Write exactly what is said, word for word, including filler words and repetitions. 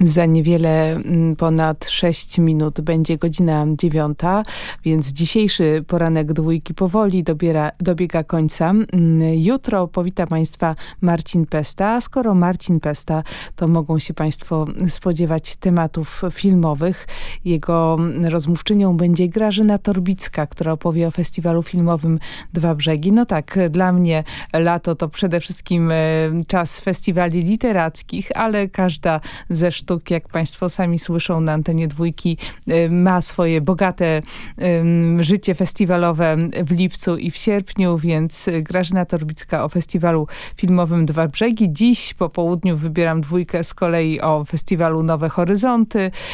Za niewiele mm, ponad sześć minut będzie godzina dziewiąta, więc dzisiejszy poranek dwójki powoli dobiera, dobiega końca. Mm, Jutro powita Państwa Marcin Pesta, a skoro Marcin Pesta, to mogą się Państwo spodziewać tematów filmowych. Jego rozmówczynią będzie Grażyna Torbicka, która opowie o festiwalu filmowym Dwa Brzegi. No tak, dla mnie lato to przede wszystkim e, czas festiwali literackich, ale każda ze sztuk, jak Państwo sami słyszą na antenie dwójki, ma swoje bogate um, życie festiwalowe w lipcu i w sierpniu, więc Grażyna Torbicka o festiwalu filmowym Dwa Brzegi. Dziś po południu wybieram dwójkę z kolei o festiwalu Nowe Horyzonty